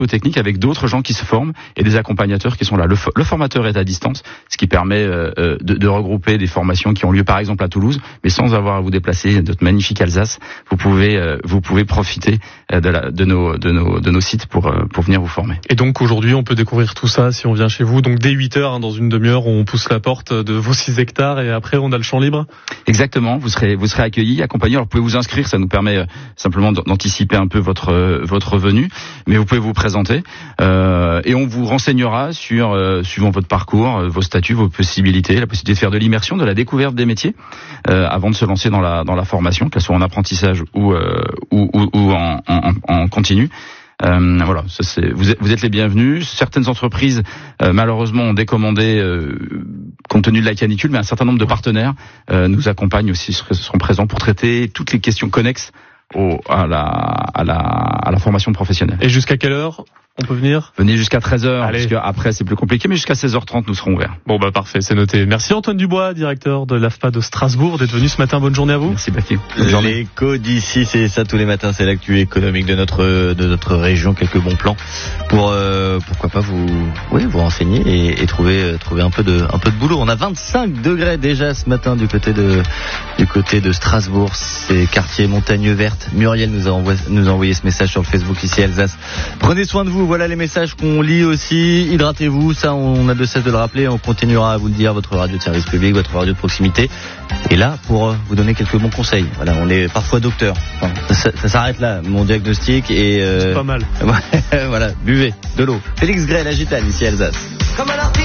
technique avec d'autres gens qui se forment et des accompagnateurs qui sont là. Le formateur est à distance, ce qui permet de regrouper des formations qui ont lieu par exemple à Toulouse, mais sans avoir à vous déplacer de notre magnifique Alsace. Vous pouvez profiter de nos sites pour venir vous former. Et donc aujourd'hui, on peut découvrir tout ça si on vient chez vous. Donc dès 8h, dans une demi-heure, on pousse la porte de vos 6 hectares et après on a le champ libre. Exactement, vous serez accueillis, accompagnés. Alors vous pouvez vous inscrire, ça nous permet simplement d'anticiper un peu votre venue, mais vous pouvez vous présenter et on vous renseignera sur suivant votre parcours, vos statuts, vos possibilités, la possibilité de faire de l'immersion, de la découverte des métiers avant de se lancer dans la formation, qu'elle soit en apprentissage ou en continu. Voilà, vous êtes les bienvenus. Certaines entreprises, malheureusement, ont décommandé compte tenu de la canicule, mais un certain nombre de partenaires nous accompagnent aussi, seront présents pour traiter toutes les questions connexes à la formation professionnelle. Et jusqu'à quelle heure on peut venir? Venez jusqu'à 13h, parce qu'après c'est plus compliqué, mais jusqu'à 16h30 nous serons ouverts. Bon parfait, c'est noté. Merci Antoine Dubois, directeur de l'AFPA de Strasbourg, d'être venu ce matin. Bonne journée à vous. Merci Baptiste. L'écho d'ici, c'est ça tous les matins, c'est l'actu économique de notre région. Quelques bons plans pour pourquoi pas vous renseigner et trouver un peu de boulot. On a 25 degrés déjà ce matin du côté de Strasbourg, c'est quartier Montagne Verte. Muriel nous a envoyé ce message sur le Facebook ici Alsace. Prenez soin de vous. Voilà les messages qu'on lit aussi. Hydratez-vous, ça on a de cesse de le rappeler. On continuera à vous le dire, votre radio de service public, votre radio de proximité. Et là, pour vous donner quelques bons conseils. Voilà, on est parfois docteur. Enfin, ça s'arrête là, mon diagnostic. Et c'est pas mal. Voilà, buvez de l'eau. Félix Gray, la gitane, ici Alsace.